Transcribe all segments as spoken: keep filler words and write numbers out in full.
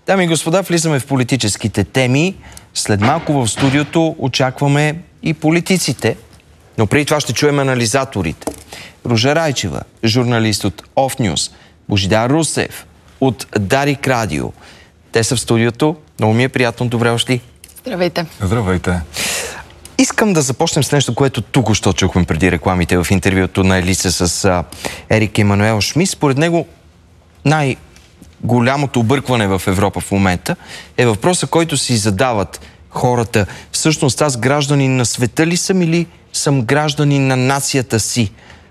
Дами и господа, влизаме в политическите теми. След малко в студиото очакваме и политиците, но преди това ще чуем анализаторите. Ружа Райчева, журналист от Off News, Божидар Русев от Дарик Радио. Те са в студиото. Много ми е приятно. Добре дошли. Здравейте. Здравейте. Искам да започнем с нещо, което тук-що чухме преди рекламите в интервюто на Елица с а, Ерик Емануел Шмидт. Според него най-голямото объркване в Европа в момента е въпросът, който си задават хората. Всъщност аз гражданин на света ли съм или съм гражданин на нацията си?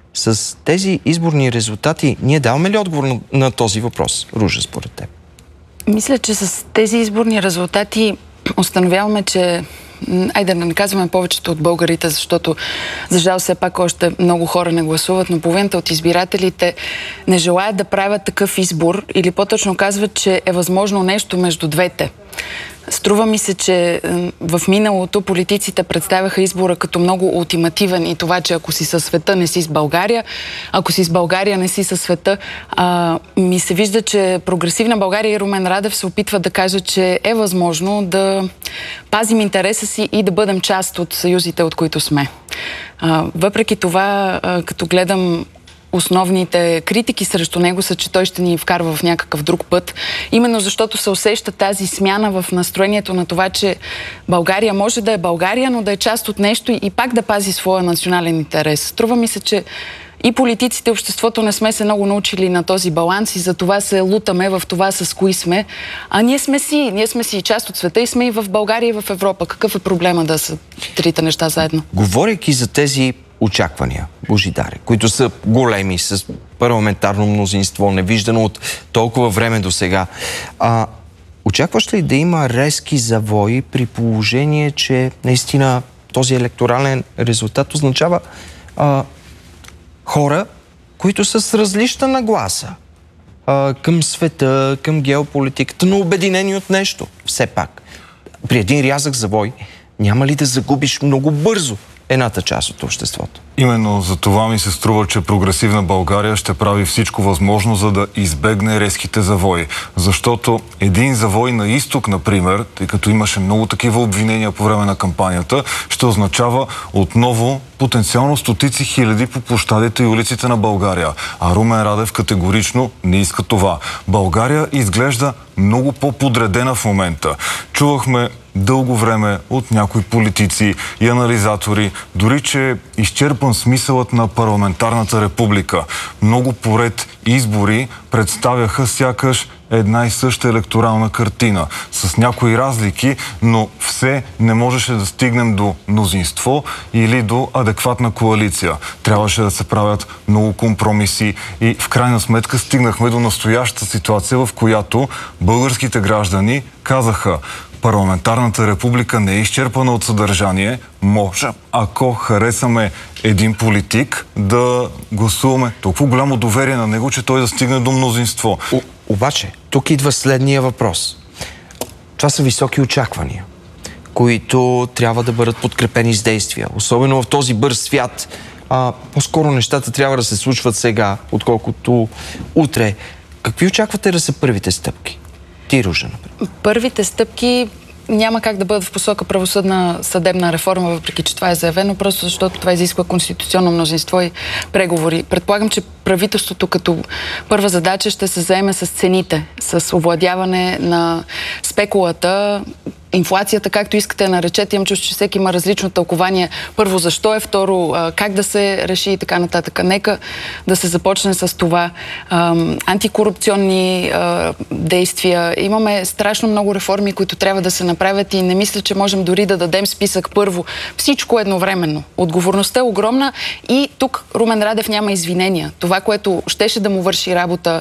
С тези изборни резултати ние даваме ли отговор на, на този въпрос? Ружа, според теб. Мисля, че с тези изборни резултати установяваме, че айде да не казваме повечето от българите, защото за жал все пак още много хора не гласуват, но половината от избирателите не желаят да правят такъв избор или по-точно казват, че е възможно нещо между двете. Струва ми се, че в миналото политиците представяха избора като много ултимативен и това, че ако си със света, не си с България, ако си с България, не си със света. А, ми се вижда, че Прогресивна България и Румен Радев се опитват да кажат, че е възможно да пазим интереса си и да бъдем част от съюзите, от които сме. А, въпреки това, а, като гледам основните критики срещу него са, че той ще ни вкарва в някакъв друг път. Именно защото се усеща тази смяна в настроението на това, че България може да е България, но да е част от нещо и пак да пази своя национален интерес. Струва ми се, че и политиците, обществото не сме се много научили на този баланс и за това се лутаме в това с кои сме. А ние сме си, ние сме си част от света и сме и в България, и в Европа. Какъв е проблема да са трите неща заедно? Говорейки за тези очаквания, Божидаре, които са големи, с парламентарно мнозинство, невиждано от толкова време до сега. А, очакваш ли да има резки завои при положение, че наистина този електорален резултат означава а, хора, които са с различна нагласа а, към света, към геополитиката, но обединени от нещо, все пак. При един рязък завой няма ли да загубиш много бързо едната част от обществото? Именно за това ми се струва, че Прогресивна България ще прави всичко възможно, за да избегне резките завои. Защото един завой на изток, например, тъй като имаше много такива обвинения по време на кампанията, ще означава отново потенциално стотици хиляди по площадите и улиците на България. А Румен Радев категорично не иска това. България изглежда много по-подредена в момента. Чувахме дълго време от някои политици и анализатори, дори че изчерпан смисълът на парламентарната република. Много поред избори представяха сякаш една и съща електорална картина, с някои разлики, но все не можеше да стигнем до мнозинство или до адекватна коалиция. Трябваше да се правят много компромиси и в крайна сметка стигнахме до настоящата ситуация, в която българските граждани казаха: парламентарната република не е изчерпана от съдържание. Може, ако харесаме един политик, да гласуваме толкова голямо доверие на него, че той да стигне до мнозинство. О, обаче, тук идва следния въпрос. Това са високи очаквания, които трябва да бъдат подкрепени с действия. Особено в този бърз свят. А, по-скоро нещата трябва да се случват сега, отколкото утре. Какви очаквате да са първите стъпки? Ти, Ружа, например. Първите стъпки няма как да бъдат в посока правосъдна съдебна реформа, въпреки че това е заявено, просто защото това изисква конституционно мнозинство и преговори. Предполагам, че правителството като първа задача ще се заеме с цените, с овладяване на спекулата, инфлацията, както искате да наречете. Имам чувство, че всеки има различно тълкование. Първо, защо е, второ, как да се реши и така нататък. Нека да се започне с това. Антикорупционни действия. Имаме страшно много реформи, които трябва да се направят и не мисля, че можем дори да дадем списък първо. Всичко едновременно. Отговорността е огромна и тук Румен Радев няма извинения. Това, което щеше да му върши работа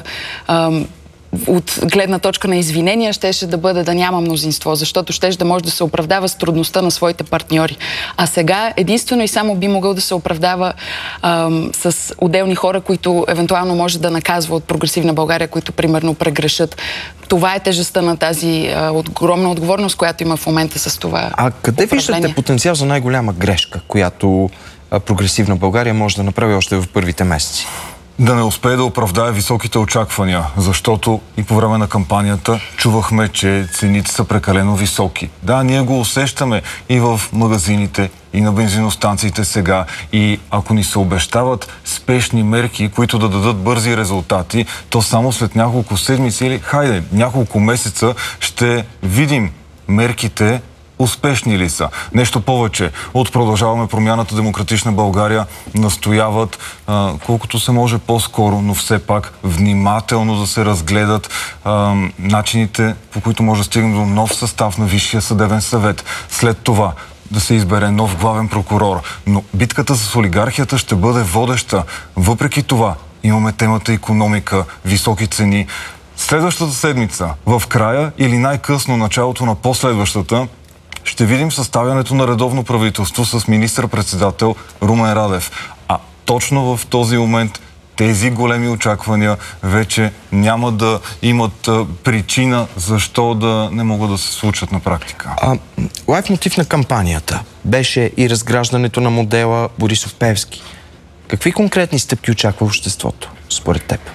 от гледна точка на извинения, щеше да бъде да няма мнозинство, защото щеше да може да се оправдава с трудността на своите партньори. А сега единствено и само би могъл да се оправдава ам, с отделни хора, които евентуално може да наказва от Прогресивна България, които примерно прегрешат. Това е тежестта на тази а, огромна отговорност, която има в момента с това. А къде управление? виждате потенциал за най-голяма грешка, която а, Прогресивна България може да направи още в първите месеци? да не успее да оправдае високите очаквания, защото и по време на кампанията чувахме, че цените са прекалено високи. Да, ние го усещаме и в магазините, и на бензиностанциите сега. И ако ни се обещават спешни мерки, които да дадат бързи резултати, то само след няколко седмици или, хайде, няколко месеца ще видим мерките успешни ли са. Нещо повече. От Продължаваме промяната, Демократична България настояват а, колкото се може по-скоро, но все пак внимателно да се разгледат а, начините, по които може да стигнем до нов състав на Висшия съдебен съвет. След това да се избере нов главен прокурор. Но битката с олигархията ще бъде водеща. Въпреки това имаме темата икономика, високи цени. Следващата седмица, в края или най-късно началото на последващата, ще видим съставянето на редовно правителство с министър-председател Румен Радев. А точно в този момент тези големи очаквания вече няма да имат а, причина защо да не могат да се случат на практика. А, лайф мотив на кампанията беше и разграждането на модела Борисов-Пеевски. Какви конкретни стъпки очаква обществото, според теб?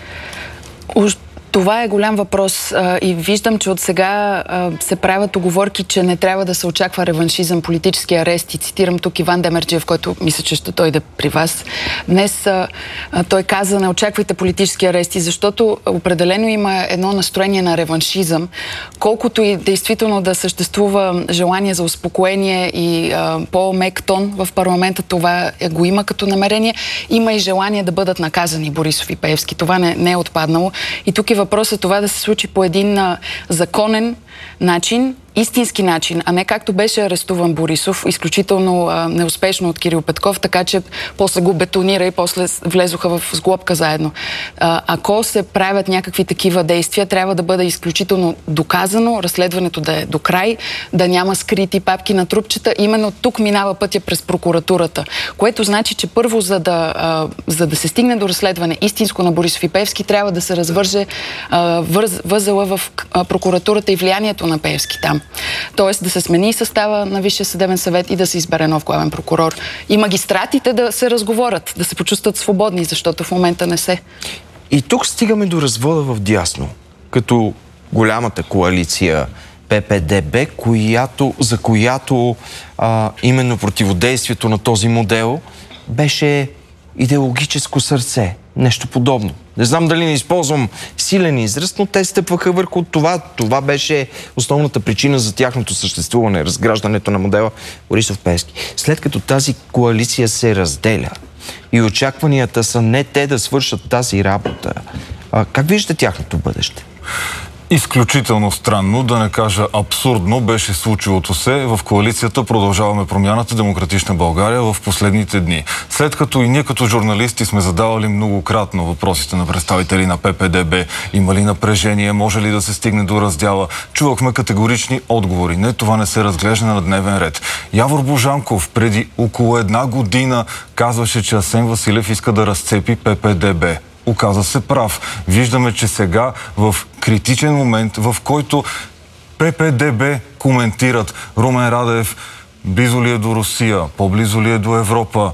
Това е голям въпрос а, и виждам, че от сега а, се правят уговорки, че не трябва да се очаква реваншизъм, политически арест. И цитирам тук Иван Демерджиев, който мисля, че ще дойде при вас. Днес а, а, той каза: не очаквайте политически арести, защото определено има едно настроение на реваншизъм. Колкото и действително да съществува желание за успокоение и а, по-мек тон в парламента, това го има като намерение. Има и желание да бъдат наказани Борисов и Пеевски. Това не, не е отпаднало. И тук е въпросът това да се случи по един а, законен начин, истински начин, а не както беше арестуван Борисов, изключително а, неуспешно от Кирил Петков, така че после го бетонира и после влезоха в сглобка заедно. А, ако се правят някакви такива действия, трябва да бъде изключително доказано, разследването да е до край, да няма скрити папки на трупчета. Именно тук минава пътя през прокуратурата, което значи, че първо, за да, а, за да се стигне до разследване истинско на Борисов и Пеевски, трябва да се развърже а, върз, възела в а, прокуратурата и влиянието на Пеевски там. Тоест да се смени състава на Висшия съдебен съвет и да се избере нов главен прокурор. И магистратите да се разговорят, да се почувстват свободни, защото в момента не се. И тук стигаме до развода в дясно, като голямата коалиция Пе Пе Де Бе, която, за която а, именно противодействието на този модел беше идеологическо сърце. Нещо подобно. Не знам дали не използвам силен израз, но те стъпваха върху това. Това беше основната причина за тяхното съществуване, разграждането на модела Борисов-Пеевски. След като тази коалиция се разделя и очакванията са не те да свършат тази работа, а, как виждате тяхното бъдеще? Изключително странно, да не кажа абсурдно, беше случилото се в коалицията Продължаваме промяната, Демократична България в последните дни. След като и ние като журналисти сме задавали многократно въпросите на представители на Пе Пе Де Бе, има ли напрежение, може ли да се стигне до раздяла, чувахме категорични отговори. Не, това не се разглежда на дневен ред. Явор Божанков преди около една година казваше, че Асен Василев иска да разцепи Пе Пе Де Бе. Оказа се прав. Виждаме, че сега в критичен момент, в който Пе Пе Де Бе коментират Румен Радев близо ли е до Русия, по-близо ли е до Европа.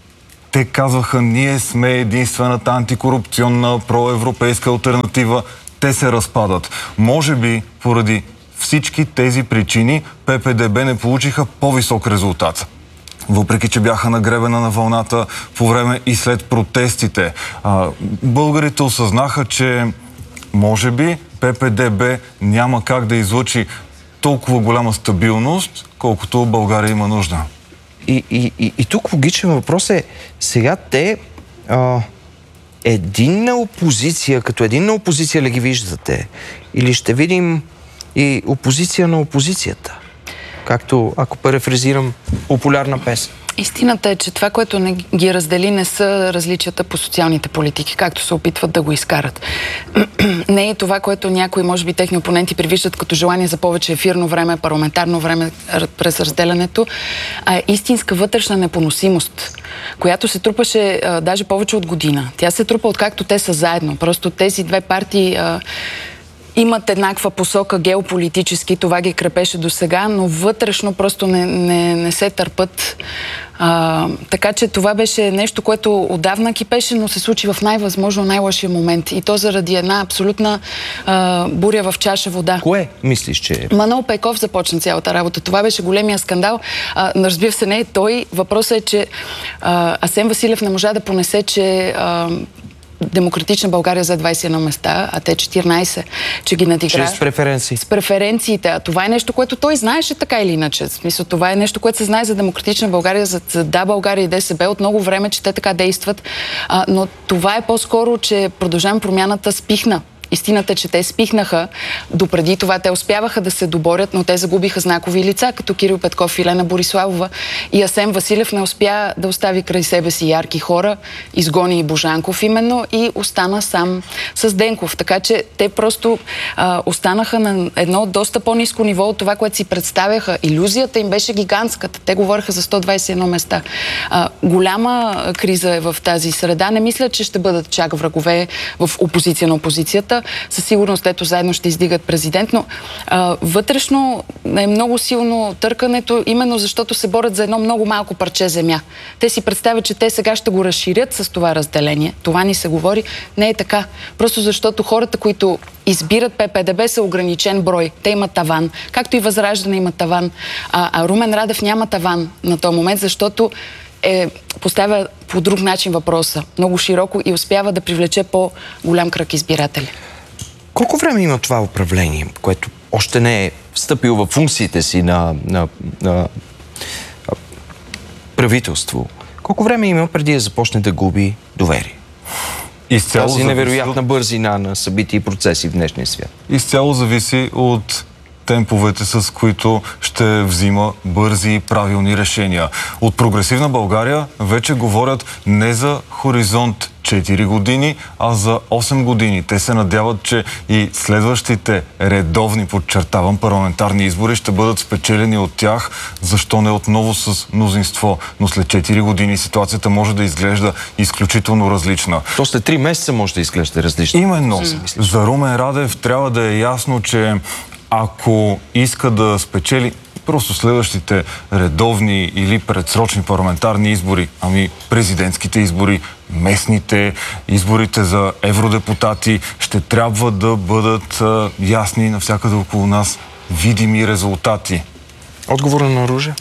Те казваха: ние сме единствената антикорупционна проевропейска алтернатива. Те се разпадат. Може би поради всички тези причини Пе Пе Де Бе не получиха по-висок резултат. Въпреки че бяха на гребена на вълната по време и след протестите. А, българите осъзнаха, че може би Пе Пе Де Бе няма как да излъчи толкова голяма стабилност, колкото България има нужда. И, и, и, и тук логичен въпрос е, сега те а, единна опозиция, като единна опозиция ли ги виждате? Или ще видим и опозиция на опозицията? Както, ако перефразирам популярна песен. Истината е, че това, което не ги раздели, не са различията по социалните политики, както се опитват да го изкарат. Не е това, което някои, може би, техни опоненти привиждат като желание за повече ефирно време, парламентарно време през разделянето, а е истинска вътрешна непоносимост, която се трупаше а, даже повече от година. Тя се трупа откакто те са заедно. Просто тези две партии а, имат еднаква посока геополитически, това ги крепеше до сега, но вътрешно просто не, не, не се търпат. А, така че това беше нещо, което отдавна кипеше, но се случи в най-възможно най-лошия момент. И то заради една абсолютна а, буря в чаша вода. Кое мислиш, че... Манол Пейков започна цялата работа. Това беше големия скандал. А, разбира се, не е той. Въпросът е, че а, Асен Василев не можа да понесе, че а, Демократична България за двайсет и едно места, а те четиринайсет, че ги надигра. Чрез преференции. С преференциите. А това е нещо, което той знаеше така или иначе. В смисъл, това е нещо, което се знае за Демократична България, за, за Да, България и ДСБ от много време, че те така действат. А, но това е по-скоро, че Продължаваме промяната спихна. Истината е, че те спихнаха. Допреди това те успяваха да се доборят, но те загубиха знакови лица, като Кирил Петков и Лена Бориславова. И Асен Василев не успя да остави край себе си ярки хора, изгони и Божанков именно и остана сам с Денков. Така че те просто а, останаха на едно доста по-ниско ниво от това, което си представяха. Илюзията им беше гигантската. Те говореха за сто двайсет и едно места. А, голяма криза е в тази среда. Не мисля, че ще бъдат чак врагове в опозиция на опозицията. Със сигурност ето заедно ще издигат президент, но а, вътрешно е много силно търкането, именно защото се борят за едно много малко парче земя. Те си представят, че те сега ще го разширят с това разделение. Това ни се говори. Не е така. Просто защото хората, които избират П П Д Б, са ограничен брой. Те имат таван. Както и Възраждане има таван. А, а Румен Радев няма таван на този момент, защото е, поставя по друг начин въпроса. Много широко и успява да привлече по-голям кръг избиратели. Колко време има това управление, което още не е встъпило в функциите си на, на, на правителство? Колко време има преди да започне да губи доверие? Изцяло Тази зависи невероятна от... бързина на събития и процеси в днешния свят. Изцяло зависи от темповете, с които ще взима бързи и правилни решения. От Прогресивна България вече говорят не за хоризонт четири години, а за осем години. Те се надяват, че и следващите редовни, подчертавам, парламентарни избори ще бъдат спечелени от тях, защо не отново с мнозинство. Но след четири години ситуацията може да изглежда изключително различна. То след три месеца може да изглежда различно. Именно. За Румен Радев трябва да е ясно, че ако иска да спечели просто следващите редовни или предсрочни парламентарни избори, ами президентските избори, местните, изборите за евродепутати, ще трябва да бъдат а, ясни навсякъде около нас видими резултати. Отговора на Ружа?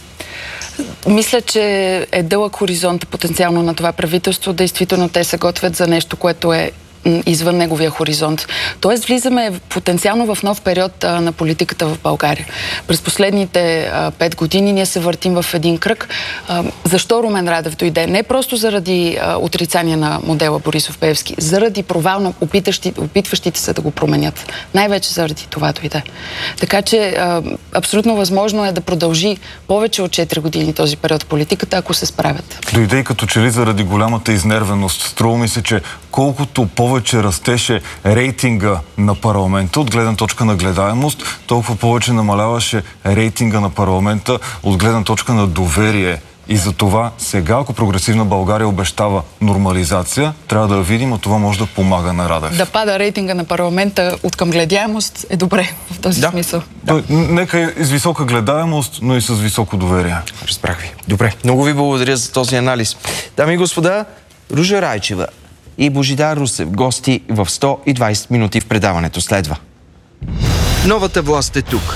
Мисля, че е дълъг хоризонт потенциално на това правителство. Действително те се готвят за нещо, което е извън неговия хоризонт. Тоест влизаме потенциално в нов период а, на политиката в България. През последните а, пет години ние се въртим в един кръг. А, защо Румен Радев дойде? Не просто заради а, отрицание на модела Борисов-Пеевски, заради провал на опитващи, опитващите се да го променят. Най-вече заради това дойде. Така че а, абсолютно възможно е да продължи повече от четири години този период в политиката, ако се справят. Дойде и като че ли заради голямата изнервеност. Струва ми се, че колкото повече растеше рейтинга на парламента от гледна точка на гледаемост, толкова повече намаляваше рейтинга на парламента от гледна точка на доверие. И за това сега, ако Прогресивна България обещава нормализация, трябва да я видим, а това може да помага на Радев. Да пада рейтинга на парламента от към гледаемост е добре в този да. смисъл. Да. Нека и с висока гледаемост, но и с високо доверие. Разбрах ви. Добре. Много ви благодаря за този анализ. Дами и господа, Ружа Райчева и Божидар Русев, гости в сто и двайсет минути в предаването следва. Новата власт е тук.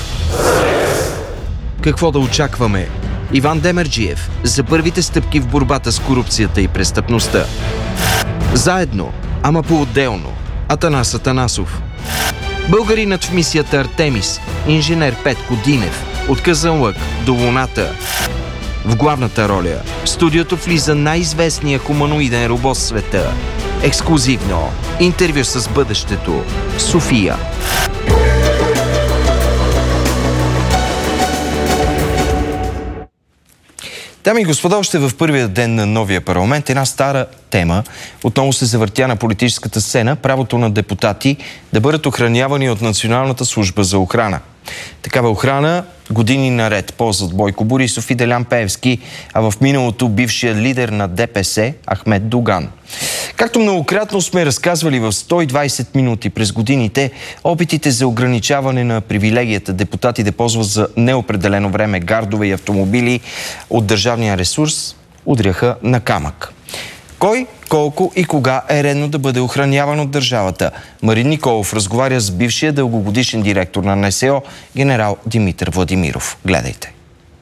Какво да очакваме? Иван Демерджиев за първите стъпки в борбата с корупцията и престъпността. Заедно, ама по-отделно. Атанас Атанасов. Българинът в мисията Артемис, инженер Петко Динев, от Казанлък до Луната. В главната роля в студиото влиза най-известния хуманоиден робот в света. Ексклузивно. Интервю с бъдещето. София. Дами и господа, още в първия ден на новия парламент една стара тема отново се завъртя на политическата сцена — правото на депутати да бъдат охранявани от Националната служба за охрана. Такава охрана години наред ползват Бойко Борисов и Делян Пеевски, а в миналото бившия лидер на ДПС Ахмед Доган. Както многократно сме разказвали в сто и двайсет минути през годините, опитите за ограничаване на привилегията депутати да ползват за неопределено време гардове и автомобили от държавния ресурс удряха на камък. Кой, колко и кога е редно да бъде охраняван от държавата? Марин Николов разговаря с бившия дългогодишен директор на НСО, генерал Димитър Владимиров. Гледайте.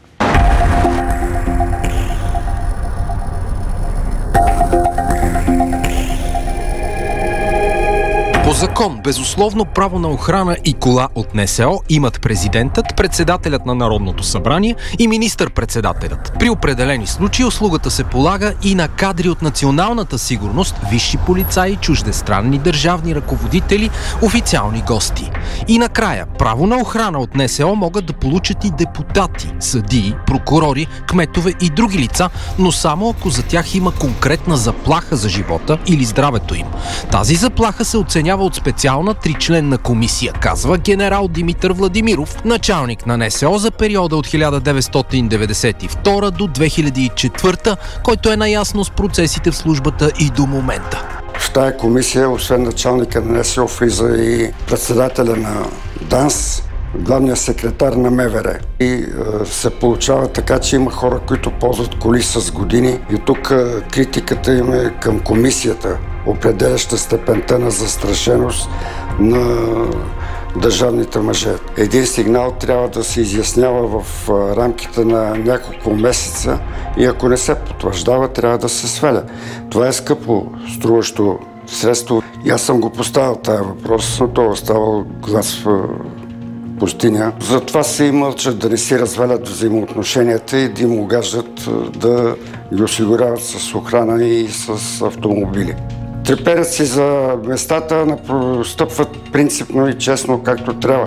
По закон, безусловно право на охрана и кола от НСО имат президентът, председателят на Народното събрание и министър-председателят. При определени случаи услугата се полага и на кадри от националната сигурност, висши полицаи, чуждестранни държавни ръководители, официални гости. И накрая, право на охрана от НСО могат да получат и депутати, съдии, прокурори, кметове и други лица, но само ако за тях има конкретна заплаха за живота или здравето им. Тази заплаха се оценява от специална тричленна комисия, казва генерал Димитър Владимиров, началник на НСО за периода от хиляда деветстотин деветдесет и втора до две хиляди и четвърта, който е наясно с процесите в службата и до момента. В тая комисия, освен началника на НСО, влиза и председателя на ДАНС, главният секретар на МВР. И е, се получава така, че има хора, които ползват коли с години. И тук е, критиката им е към комисията, определяща степента на застрашеност на държавните мъже. Един сигнал трябва да се изяснява в рамките на няколко месеца и ако не се потвърждава, трябва да се сваля. Това е скъпо струващо средство. И аз съм го поставил този въпрос, но това оставал глас в пустиня. Затова се и мълчат да не си развалят взаимоотношенията и да им угаждат да ги осигуряват с охрана и с автомобили. Треперят си за местата, стъпват принципно и честно, както трябва.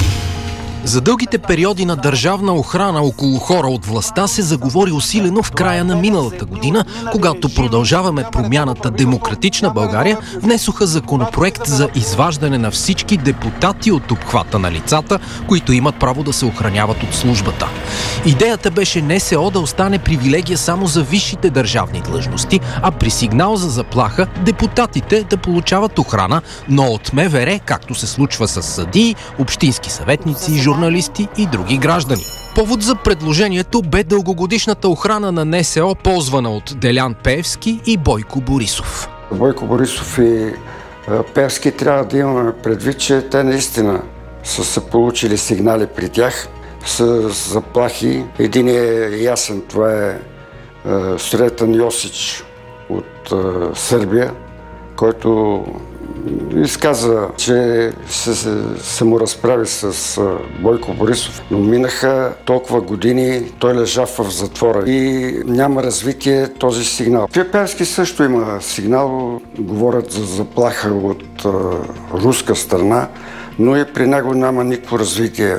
За дългите периоди на държавна охрана около хора от властта се заговори усилено в края на миналата година, когато Продължаваме промяната Демократична България внесоха законопроект за изваждане на всички депутати от обхвата на лицата, които имат право да се охраняват от службата. Идеята беше НСО да остане привилегия само за висшите държавни длъжности, а при сигнал за заплаха депутатите да получават охрана, но от МВР, както се случва с съдии, общински съветници, журналисти и други граждани. Повод за предложението бе дългогодишната охрана на НСО, ползвана от Делян Пеевски и Бойко Борисов. Бойко Борисов и Пеевски трябва да имаме предвид, че те наистина са се получили сигнали при тях с заплахи. Един е ясен, това е Сретен Йосич от Сърбия, който изказа, че се, се, се му разправи с Бойко Борисов, но минаха толкова години, той лежа в затвора и няма развитие този сигнал. Пеевски също има сигнал, говорят за заплаха от а, руска страна, но и при него няма никакво развитие.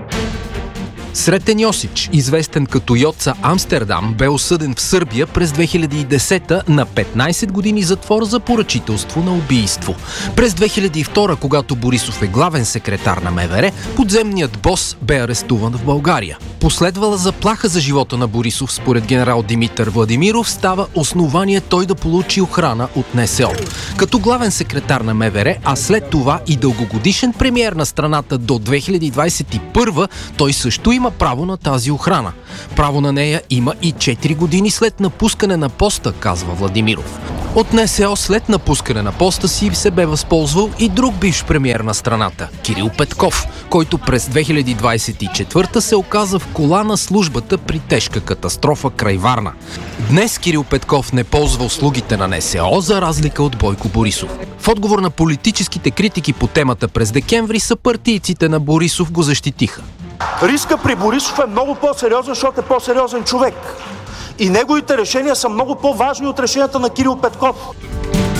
Сретен Йосич, известен като Йоца Амстердам, бе осъден в Сърбия през две хиляди и десета на петнайсет години затвор за поръчителство на убийство. През две хиляди и втора, когато Борисов е главен секретар на МВР, подземният бос бе арестуван в България. Последвала заплаха за живота на Борисов, според генерал Димитър Владимиров, става основание той да получи охрана от НСО. Като главен секретар на МВР, а след това и дългогодишен премиер на страната до две хиляди двайсет и първа, той също има право на тази охрана. Право на нея има и четири години след напускане на поста, казва Владимиров. От НСО след напускане на поста си се бе възползвал и друг бивш премиер на страната – Кирил Петков, който през две хиляди двайсет и четвърта се оказа в кола на службата при тежка катастрофа край Варна. Днес Кирил Петков не ползва услугите на НСО, за разлика от Бойко Борисов. В отговор на политическите критики по темата през декември, съпартийците на Борисов го защитиха. Риска при Борисов е много по-сериозен, защото е по-сериозен човек. И неговите решения са много по-важни от решенията на Кирил Петков.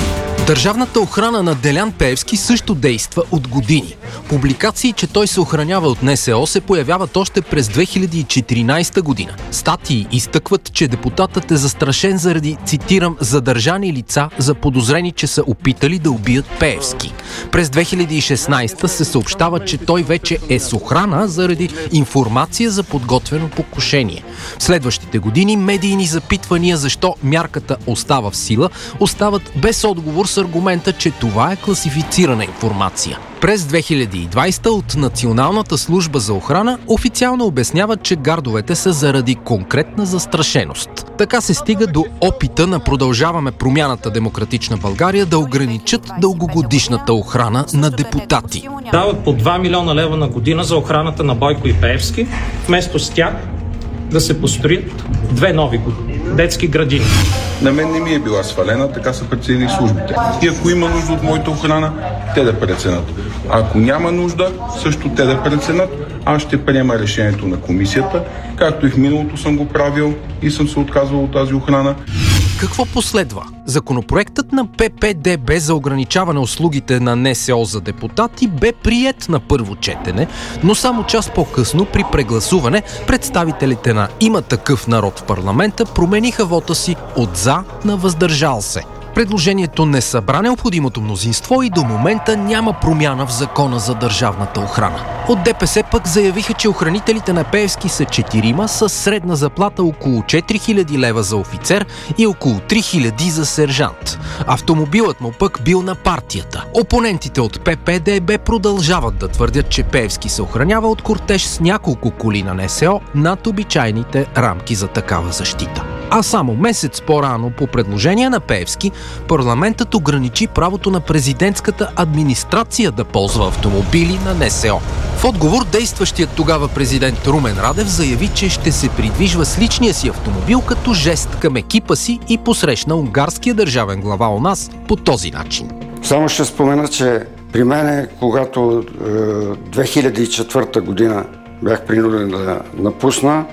Държавната охрана на Делян Пеевски също действа от години. Публикации, че той се охранява от НСО, се появяват още през две хиляди и четиринадесета година. Статии изтъкват, че депутатът е застрашен заради, цитирам, задържани лица, заподозрени, че са опитали да убият Пеевски. През две хиляди и шестнадесета се съобщава, че той вече е с охрана заради информация за подготвено покушение. В следващите години медийни запитвания защо мярката остава в сила остават без отговор с аргумента, че това е класифицирана информация. През две хиляди и двадесета от Националната служба за охрана официално обясняват, че гардовете са заради конкретна застрашеност. Така се стига до опита на Продължаваме промяната Демократична България да ограничат дългогодишната охрана на депутати. Дават по два милиона лева на година за охраната на Бойко и Пеевски, вместо с тях да се построят две нови детски градини. На мен не ми е била свалена, така са преценили службите. И ако има нужда от моята охрана, те да преценят. А ако няма нужда, също те да преценят. Аз ще приема решението на комисията, както и в миналото съм го правил и съм се отказвал от тази охрана. Какво последва? Законопроектът на П П Д Б за ограничаване услугите на НСО за депутати бе приет на първо четене, но само час по-късно при прегласуване представителите на Има такъв народ в парламента промениха вота си от за на въздържал се. Предложението не събра необходимото мнозинство и до момента няма промяна в закона за държавната охрана. От Д П С пък заявиха, че охранителите на Пеевски са четирима с средна заплата около четири хиляди лева за офицер и около три хиляди за сержант. Автомобилът му пък бил на партията. Опонентите от П П Д Б продължават да твърдят, че Пеевски се охранява от кортеж с няколко коли на Н С О над обичайните рамки за такава защита. А само месец по-рано по предложение на Пеевски, парламентът ограничи правото на президентската администрация да ползва автомобили на Н С О. В отговор действащият тогава президент Румен Радев заяви, че ще се придвижва с личния си автомобил като жест към екипа си и посрещна унгарския държавен глава у нас по този начин. Само ще спомена, че при мен, когато е, две хиляди и четвърта година бях принуден да напусна,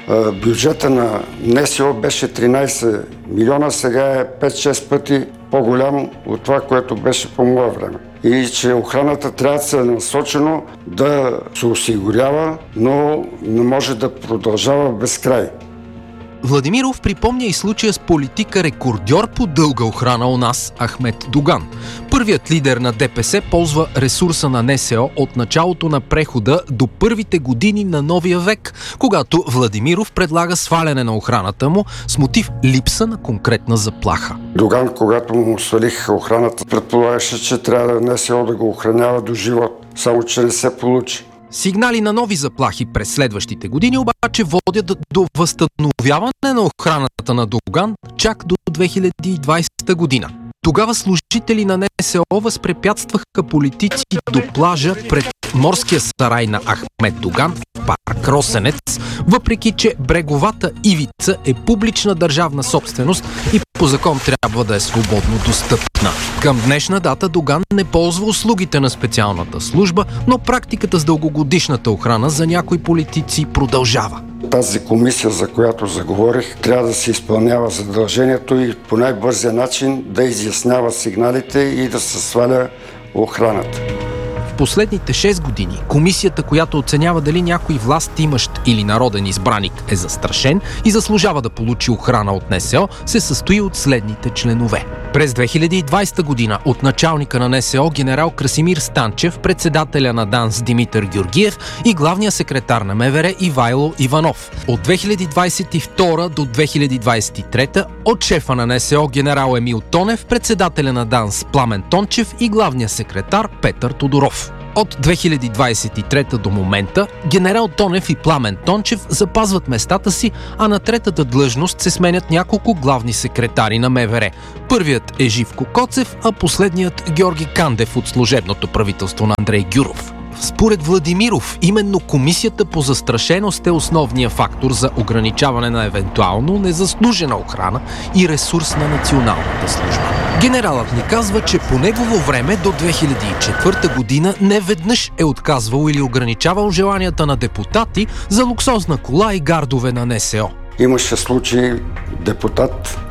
бюджета на Н С О беше тринадесет милиона, сега е пет-шест пъти по-голям от това, което беше по мое време. И че охраната трябва да се насочено да се осигурява, но не може да продължава безкрай. Владимиров припомня и случая с политика рекордьор по дълга охрана у нас Ахмед Доган. Първият лидер на Д П С ползва ресурса на Н С О от началото на прехода до първите години на новия век, когато Владимиров предлага сваляне на охраната му с мотив липса на конкретна заплаха. Доган, когато му свалих охраната, предполагаше, че трябва Н С О да го охранява до живот, само че не се получи. Сигнали на нови заплахи през следващите години обаче водят до възстановяване на охраната на Доган чак до две хиляди и двадесета година. Тогава служители на Н С О възпрепятстваха политици до плажа пред морския сарай на Ахмед Доган в парк Росенец, въпреки че бреговата ивица е публична държавна собственост и по закон трябва да е свободно достъпна. Към днешна дата Доган не ползва услугите на специалната служба, но практиката с дългогодишната охрана за някои политици продължава. Тази комисия, за която заговорих, трябва да се изпълнява задължението и по най-бързия начин да изяснява сигналите и да се сваля охраната. В последните шест години комисията, която оценява дали някой власт имащ или народен избраник е застрашен и заслужава да получи охрана от Н С О, се състои от следните членове. През две хиляди и двадесета година от началника на Н С О генерал Красимир Станчев, председателя на ДАНС Димитър Георгиев и главния секретар на М В Р Ивайло Иванов. От две хиляди двадесет и втора до две хиляди двадесет и трета от шефа на Н С О генерал Емил Тонев, председателя на ДАНС Пламен Тончев и главния секретар Петър Тодоров. От две хиляди двадесет и трета до момента генерал Тонев и Пламен Тончев запазват местата си, а на третата длъжност се сменят няколко главни секретари на М В Р. Първият е Живко Коцев, а последният Георги Кандев от служебното правителство на Андрей Гюров. Според Владимиров, именно Комисията по застрашеност е основният фактор за ограничаване на евентуално незаслужена охрана и ресурс на националната служба. Генералът ни казва, че по негово време до две хиляди и четвърта година не веднъж е отказвал или ограничавал желанията на депутати за луксозна кола и гардове на Н С О. Имаше случай депутат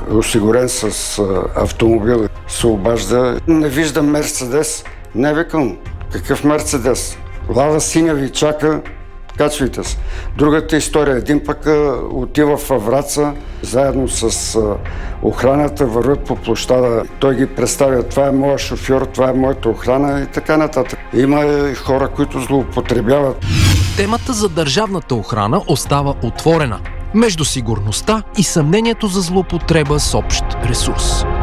осигурен с автомобил, се обажда. Не виждам Мерцедес. Не викам. Какъв Мерцедес? Лада синя ви чака. Качвайте се. Другата история. Един пък отива в Враца, заедно с охраната, върват по площада. Той ги представя. Това е моя шофьор, това е моята охрана и така нататък. Има и хора, които злоупотребяват. Темата за държавната охрана остава отворена между сигурността и съмнението за злоупотреба с общ ресурс.